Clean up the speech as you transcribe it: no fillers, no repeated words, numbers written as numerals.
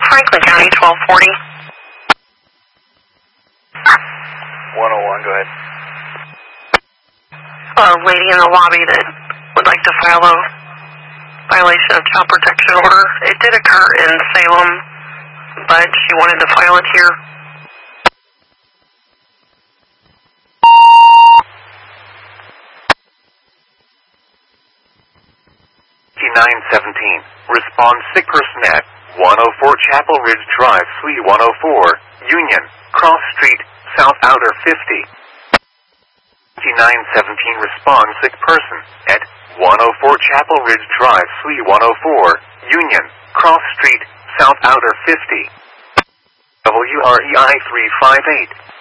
Franklin County, 1240. 101, go ahead. A lady in the lobby that would like to file a violation of child protection order. It did occur in Salem, but she wanted to file it here. 917. Respond sick person at 104 Chapel Ridge Drive, Suite 104, Union, Cross Street, South Outer 50. 917. Respond sick person at 104 Chapel Ridge Drive, Suite 104, Union, Cross Street, South Outer 50. WREI 358.